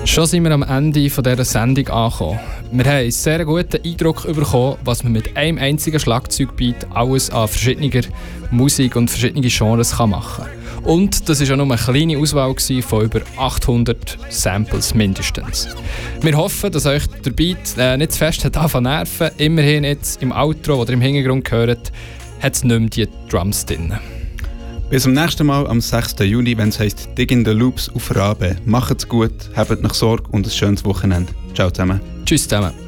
Schon sind wir am Ende von dieser Sendung angekommen. Wir haben einen sehr guten Eindruck bekommen, was man mit einem einzigen Schlagzeugbeat alles an verschiedener Musik und verschiedene Genres machen kann. Und das war ja nur eine kleine Auswahl von über 800 Samples mindestens. Wir hoffen, dass euch der Beat nicht zu fest hat nerven. Immerhin jetzt im Outro, das ihr im Hintergrund hört, hat es nicht mehr die Drums drin. Bis zum nächsten Mal am 6. Juni, wenn es heisst Digging the Loops auf Rabe. Macht's gut, habt noch Sorge und ein schönes Wochenende. Ciao zusammen. Tschüss zusammen.